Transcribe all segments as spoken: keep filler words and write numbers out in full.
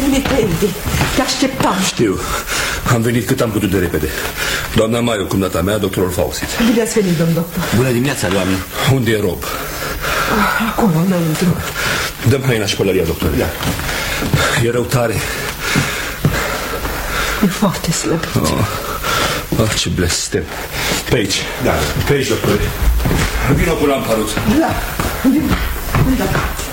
venit, Andy. Te așteptam. Știu. Am venit cât am putut de repede. Doamna Maio, cumnata mea, doctorul Faucit. Bine ați venit, domn doctor. Bună dimineața, doamnă. Unde e Rob? Acolo, înăuntru. Dăm haina și pălăria, doctor. Da. E rău tare. E foarte slăbit. Oh. Oh, ce blestem. Pe aici. Da, pe aici, doctor. Vino cu lampa, Ruth. Da, vino. Da.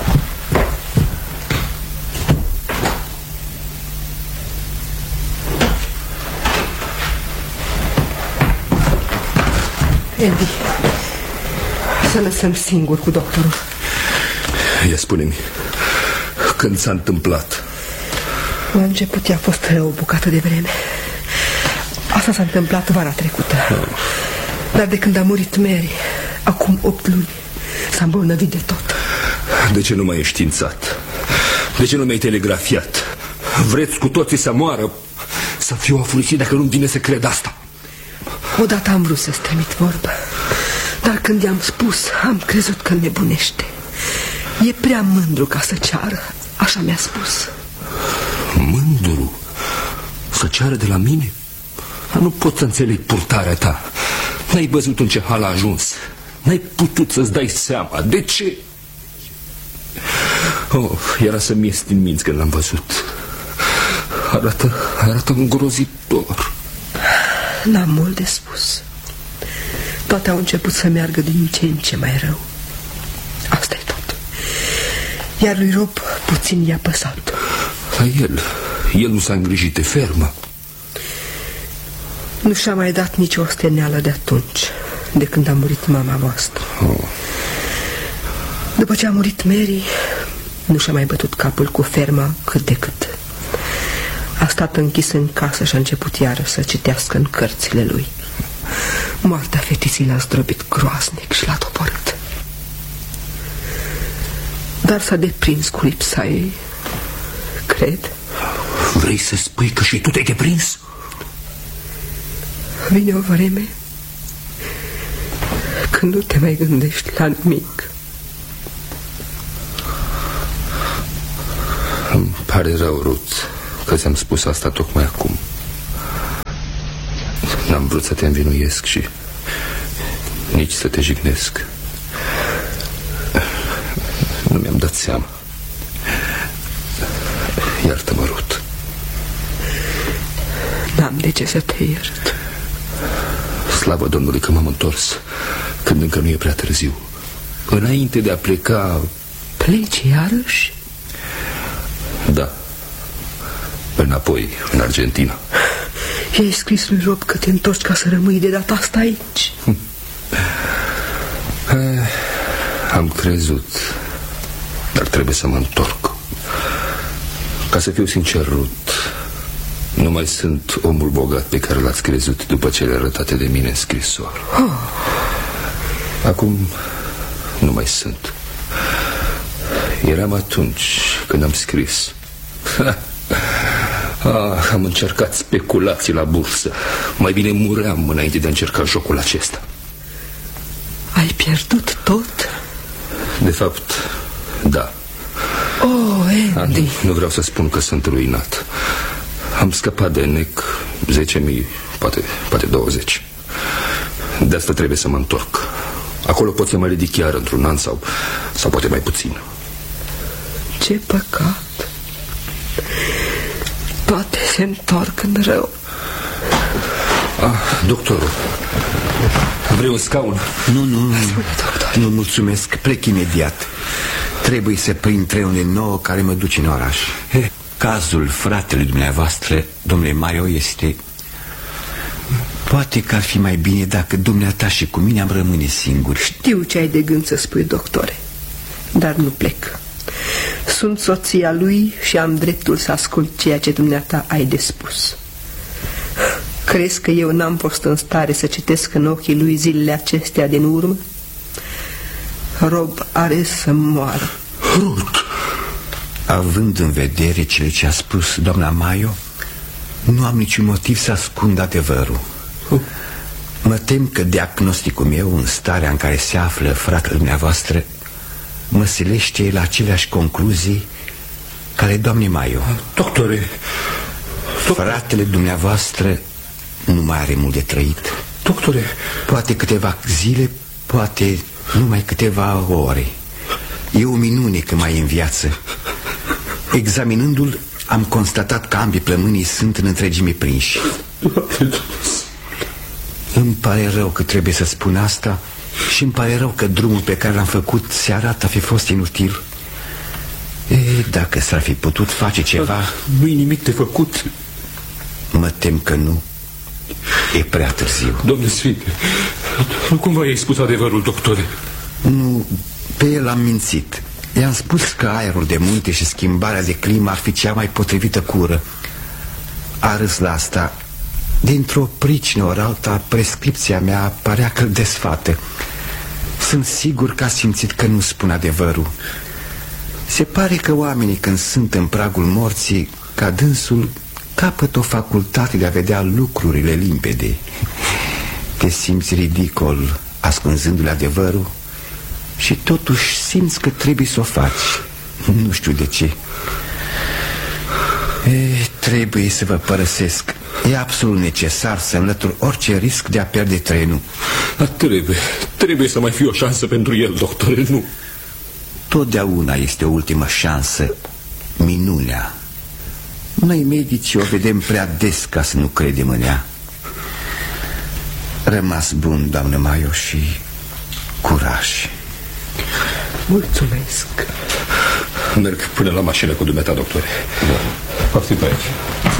Andy, să lăsăm singur cu doctorul. Ia spune-mi, când s-a întâmplat? La început i-a fost rău o bucată de vreme. Asta s-a întâmplat vara trecută. Oh. Dar de când a murit Mary, acum opt luni, s-a îmbolnăvit de tot. De ce nu m-ai științat? De ce nu mi-ai telegrafiat? Vreți cu toții să moară? Să fiu afurisit dacă nu-mi vine să cred asta. Odată am vrut să-ți trimit vorbă, dar când i-am spus, am crezut că nebunește. E prea mândru ca să ceară, așa mi-a spus. Mândru? Să ceară de la mine? Nu pot să înțeleg purtarea ta. N-ai văzut în ce hal a ajuns. N-ai putut să-ți dai seama. De ce? Oh, era să-mi ies din minți când l-am văzut. Arată, arată îngrozitor. N-am mult de spus. Toate au început să meargă din ce în ce mai rău. Asta e tot. Iar lui Rob puțin i-a păsat. La el, el nu s-a îngrijit de fermă. Nu și-a mai dat nicio osteneală de atunci, de când a murit mama voastră. Oh. După ce a murit Mary, nu și-a mai bătut capul cu ferma cât de cât. A stat închis în casă și a început iară să citească în cărțile lui. Moartea fetiții l-a zdrobit groaznic și l-a doborât. Dar s-a deprins cu lipsa ei, cred. Vrei să spui că și tu te-ai deprins? Vine o vreme când nu te mai gândești la nimic. Îmi pare rău, Ruth, că ți-am spus asta tocmai acum. N-am vrut să te învinuiesc și nici să te jignesc. Nu mi-am dat seama. Iartă-mă, Ruth. N-am de ce să te iert. Slavă Domnului că m-am întors când încă nu e prea târziu. Înainte de a pleca... Pleci iarăși? Da. Înapoi, în Argentina. I-ai scris lui Rob că te întorci ca să rămâi de data asta aici. Am crezut, dar trebuie să mă întorc. Ca să fiu sincer, Ruth, nu mai sunt omul bogat pe care l-ați crezut după cele arătate de mine în scrisori. Oh. Acum nu mai sunt. Eram atunci când am scris. Ah, am încercat speculații la bursă. Mai bine muream înainte de a încerca jocul acesta. Ai pierdut tot? De fapt, da. Oh, Andy. Nu, nu vreau să spun că sunt ruinat. Am scăpat de nec zece mii, poate, poate douăzeci. De asta trebuie să mă întorc. Acolo pot să mă ridic chiar într-un an sau, sau poate mai puțin. Ce păcat. Toate se întorc în rău. Ah, doctorul, vrei un scaun? Nu, nu, nu, nu, mulțumesc, plec imediat. Trebuie să prind trenul de nouă care mă duce în oraș. He. Cazul fratelui dumneavoastră, domnule Maio, este... Poate că ar fi mai bine dacă dumneata și cu mine am rămâne singuri. Știu ce ai de gând să spui, doctore, dar nu plec. Sunt soția lui și am dreptul să ascult ceea ce dumneata ai de spus. Crezi că eu n-am fost în stare să citesc în ochii lui zilele acestea din urmă? Rob are să moară. Ruth! Având în vedere cele ce a spus doamna Maio, nu am niciun motiv să ascund adevărul. Mă tem că diagnosticul meu, în starea în care se află fratele dumneavoastră, mă silește la aceleași concluzii ale doamnei Maio. Doctore, fratele dumneavoastră nu mai are mult de trăit. Doctore, poate câteva zile, poate numai câteva ore. E o minune că mai e în viață. Examinându-l, am constatat că ambii plămânii sunt în întregime prinși. Îmi pare rău că trebuie să spun asta și îmi pare rău că drumul pe care l-am făcut se arată a fi fost inutil. E, dacă s-ar fi putut face ceva... Nu-i nimic de făcut. Mă tem că nu. E prea târziu. Domnule Sfinte, nu cumva i-ai spus adevărul, doctore? Nu, pe el am mințit. I-am spus că aerul de munte și schimbarea de climă ar fi cea mai potrivită cură. A râs la asta. Dintr-o pricină ori alta, prescripția mea părea că-l desfată. Sunt sigur că a simțit că nu spun adevărul. Se pare că oamenii, când sunt în pragul morții, ca dânsul, capătă o facultate de a vedea lucrurile limpede. Te simți ridicol ascunzându-le adevărul și totuși simți că trebuie să o faci. Nu știu de ce. E, trebuie să vă părăsesc. E absolut necesar să înlătur orice risc de a pierde trenul. Dar trebuie, trebuie să mai fie o șansă pentru el, doctore, nu? Totdeauna este o ultimă șansă, minunea. Noi medici o vedem prea des ca să nu credem în ea. Rămas bun, doamnă Maio, și curaj. Mulțumesc. Merg până la mașină cu dumneata, doctore. Poftim pe aici.